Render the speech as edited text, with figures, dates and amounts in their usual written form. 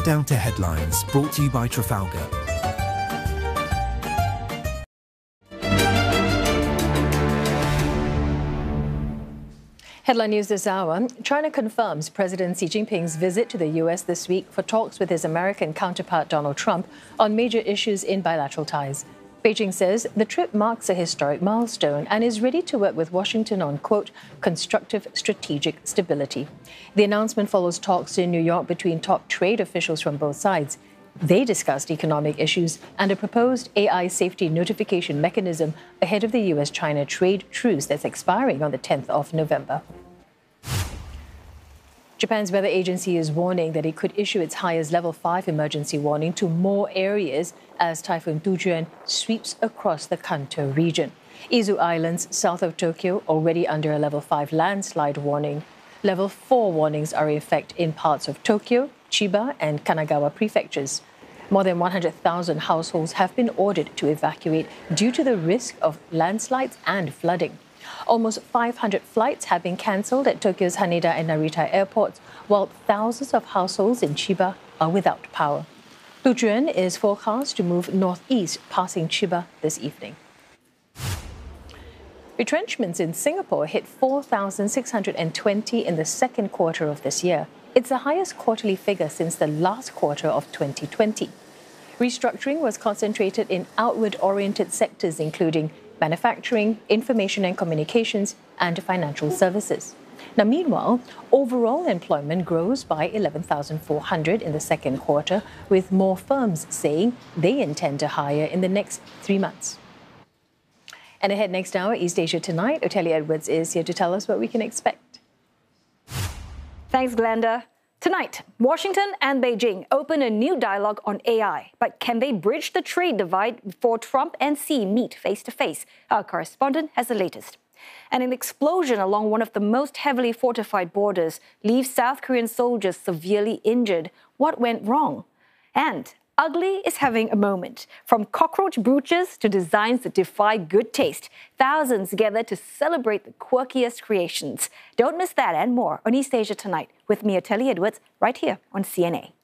Countdown to Headlines, brought to you by Trafalgar. Headline news this hour. China confirms President Xi Jinping's visit to the U.S. this week for talks with his American counterpart Donald Trump on major issues in bilateral ties. Beijing says the trip marks a historic milestone and is ready to work with Washington on, quote, constructive strategic stability. The announcement follows talks in New York between top trade officials from both sides. They discussed economic issues and a proposed AI safety notification mechanism ahead of the U.S.-China trade truce that's expiring on the 10th of November. Japan's weather agency is warning that it could issue its highest level 5 emergency warning to more areas as Typhoon Dujuan sweeps across the Kanto region. Izu Islands, south of Tokyo, already under a level 5 landslide warning. Level 4 warnings are in effect in parts of Tokyo, Chiba and Kanagawa prefectures. More than 100,000 households have been ordered to evacuate due to the risk of landslides and flooding. Almost 500 flights have been cancelled at Tokyo's Haneda and Narita airports, while thousands of households in Chiba are without power. Dujuan is forecast to move northeast, passing Chiba this evening. Retrenchments in Singapore hit 4,620 in the second quarter of this year. It's the highest quarterly figure since the last quarter of 2020. Restructuring was concentrated in outward-oriented sectors including manufacturing, information and communications, and financial services. Now, meanwhile, overall employment grows by 11,400 in the second quarter, with more firms saying they intend to hire in the next 3 months. And ahead next hour, East Asia Tonight, Otelia Edwards is here to tell us what we can expect. Thanks, Glenda. Tonight, Washington and Beijing open a new dialogue on AI. But can they bridge the trade divide before Trump and Xi meet face-to-face? Our correspondent has the latest. And an explosion along one of the most heavily fortified borders leaves South Korean soldiers severely injured. What went wrong? And ugly is having a moment. From cockroach brooches to designs that defy good taste, thousands gather to celebrate the quirkiest creations. Don't miss that and more on East Asia Tonight with me, Otelia Edwards, right here on CNA.